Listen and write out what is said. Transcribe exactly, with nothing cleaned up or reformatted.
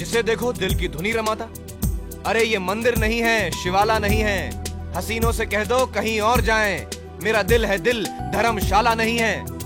इसे देखो, दिल की धुनी रमाता। अरे ये मंदिर नहीं है, शिवाला नहीं है, हसीनों से कह दो कहीं और जाएं, मेरा दिल है दिल, धर्मशाला नहीं है।